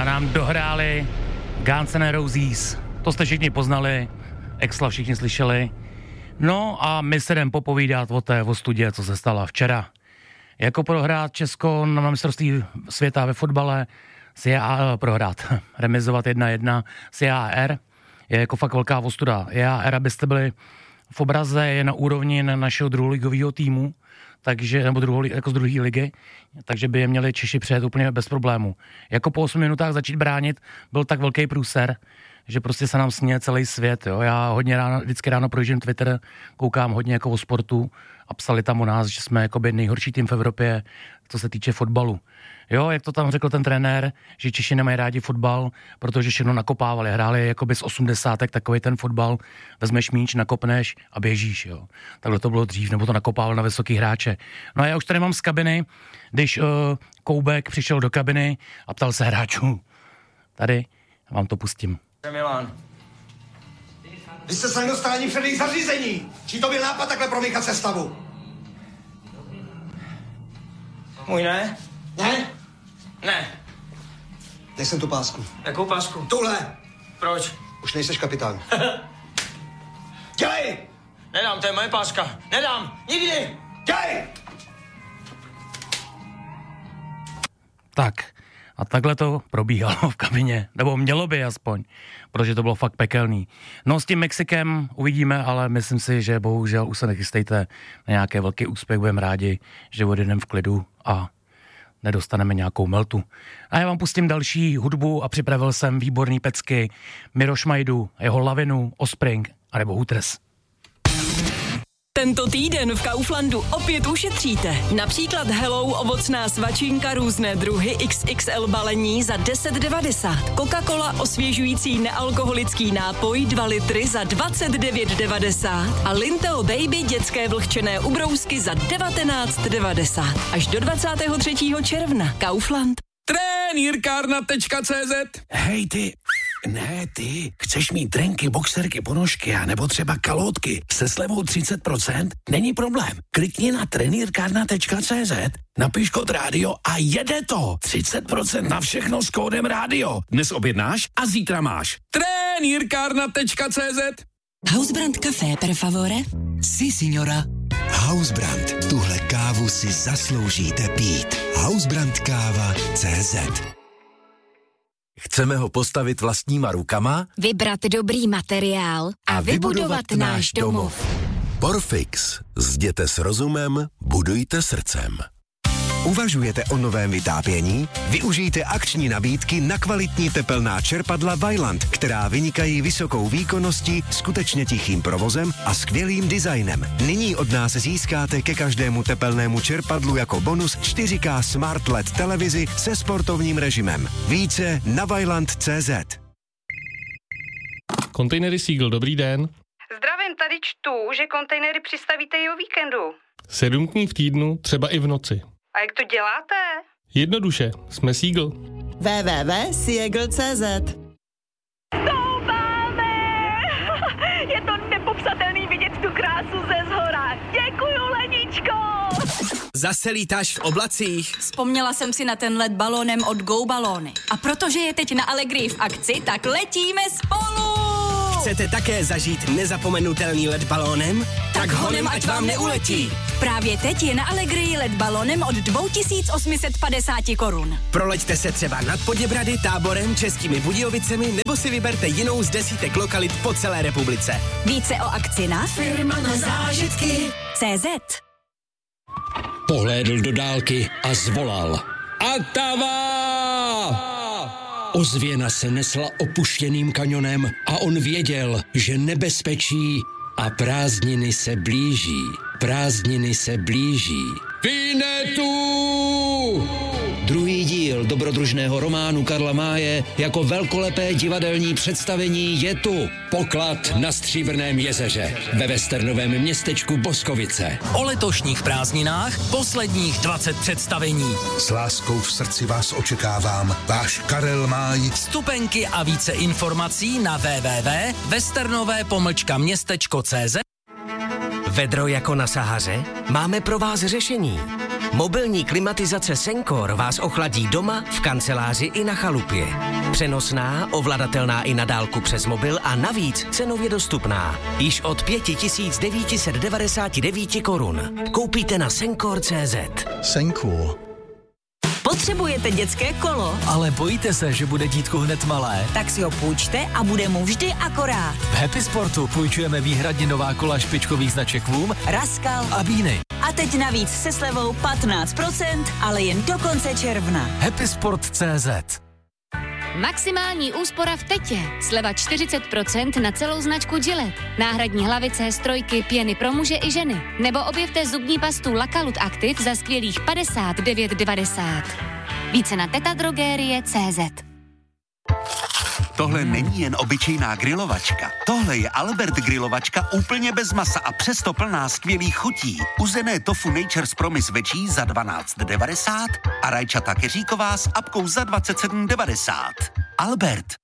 a nám dohráli Guns N' Roses. To jste všichni poznali, Exla všichni slyšeli. No a my se jdem popovídat o té ostudě, co se stala včera. Jako prohrát Česko na mistrovství světa ve fotbale, remizovat 1-1 s JAR, je jako fakt velká ostuda. JAR, abyste byli v obraze, je na úrovni našeho druholigového týmu, takže, nebo jako z druhé ligy, takže by je měli Češi přejet úplně bez problému. Jako po 8 minutách začít bránit byl tak velký průser, že prostě se nám směje celý svět, jo. Já vždycky ráno projíždím Twitter, koukám hodně jako o sportu a psali tam o nás, že jsme jakoby nejhorší tým v Evropě, co se týče fotbalu. Jo, jak to tam řekl ten trenér, že Češi nemají rádi fotbal, protože všechno nakopávali, hráli jakoby z 80, takový ten fotbal, vezmeš míč, nakopneš a běžíš, jo. Takhle to bylo dřív, nebo to nakopával na vysoký hráče. No a já už tady mám z kabiny, když Koubek přišel do kabiny a ptal se hráčů. Tady vám to pustím. Milan. Vy jste se nedostali ani předních zařízení. Či to byl nápad takhle promíchat sestavu? Můj ne? Ne? Ne. Dej sem tu pásku. Jakou pásku? Tuhle. Proč? Už nejseš kapitán. Dělej! Nedám, to je moje páska. Nedám, nikdy! Dělej! Tak. A takhle to probíhalo v kabině, nebo mělo by aspoň, protože to bylo fakt pekelný. No s tím Mexikem uvidíme, ale myslím si, že bohužel už se nechystejte na nějaký velký úspěch, budeme rádi, že odjedeme v klidu a nedostaneme nějakou meltu. A já vám pustím další hudbu a připravil jsem výborný pecky Miroš Majdu, jeho Lavinu, Offspring a nebo Hooters. Tento týden v Kauflandu opět ušetříte. Například Hello ovocná svačinka různé druhy XXL balení za 10,90. Coca-Cola osvěžující nealkoholický nápoj 2 litry za 29,90. A Linteo Baby dětské vlhčené ubrousky za 19,90. Až do 23. června. Kaufland. Trenýrkárna.cz. Hej ty, ne ty, chceš mít trenky, boxerky, ponožky a nebo třeba kalhotky se slevou 30%? Není problém. Klikni na trenýrkárna.cz, napiš kód rádio a jede to. 30% na všechno s kódem rádio. Dnes objednáš a zítra máš. Trenýrkárna.cz. Hausbrand Café per favore? Si, signora. Hausbrand, tuhle kávu si zasloužíte pít. Hausbrandkáva.cz. Chceme ho postavit vlastníma rukama? Vybrat dobrý materiál a vybudovat náš domov. Porfix. Zděte s rozumem, budujte srdcem. Uvažujete o novém vytápění? Využijte akční nabídky na kvalitní tepelná čerpadla Vaillant, která vynikají vysokou výkonností, skutečně tichým provozem a skvělým designem. Nyní od nás získáte ke každému tepelnému čerpadlu jako bonus 4K Smart LED televizi se sportovním režimem. Více na vaillant.cz. Kontejnery Seagull, dobrý den. Zdravím, tady čtu, že kontejnery přistavíte i o víkendu. 7 dní v týdnu, třeba i v noci. A jak to děláte? Jednoduše, jsme Seagull. www.seagull.cz. Stoupáme! Je to nepopsatelný vidět tu krásu ze zhora. Děkuju, Leničko! Zase lítáš v oblacích. Vzpomněla jsem si na ten let balónem od Go Balóny. A protože je teď na Allegrii v akci, tak letíme spolu! Chcete také zažít nezapomenutelný let balónem? Tak honem, ať vám neuletí. Právě teď je na Allegrii let balónem od 2850 korun. Proleďte se třeba nad Poděbrady, Táborem, Českými Budějovicemi nebo si vyberte jinou z desítek lokalit po celé republice. Více o akci na Firma na zážitky CZ. Pohlédl do dálky a zvolal. Atava! Ozvěna se nesla opuštěným kanionem a on věděl, že nebezpečí a prázdniny se blíží. Prázdniny se blíží. Vinetu! Druhý díl dobrodružného románu Karla Máje jako velkolepé divadelní představení je tu. Poklad na Stříbrném jezeře ve westernovém městečku Boskovice. O letošních prázdninách posledních 20 představení. S láskou v srdci vás očekávám. Váš Karel Máj. Vstupenky a více informací na www.westernové-městečko.cz. Vedro jako na Sahaře? Máme pro vás řešení. Mobilní klimatizace Sencor vás ochladí doma, v kanceláři i na chalupě. Přenosná, ovladatelná i na dálku přes mobil a navíc cenově dostupná. Již od 5999 korun. Koupíte na Sencor.cz. Sencor. Potřebujete dětské kolo? Ale bojíte se, že bude dítku hned malé? Tak si ho půjčte a bude mu vždy akorát. V Happy Sportu půjčujeme výhradně nová kola špičkových značek Voom, Raskal a Bíny. A teď navíc se slevou 15%, ale jen do konce června. Happysport.cz. Maximální úspora v Tetě. Sleva 40% na celou značku Gillette. Náhradní hlavice, strojky, pěny pro muže i ženy. Nebo objevte zubní pastu Lakalut Active za skvělých 59,90. Více na tetadrogerie.cz. Tohle není jen obyčejná grilovačka. Tohle je Albert grilovačka úplně bez masa a přesto plná skvělých chutí. Uzené tofu Nature's Promise večí za 12,90 a rajčata keříková s apkou za 27,90. Albert.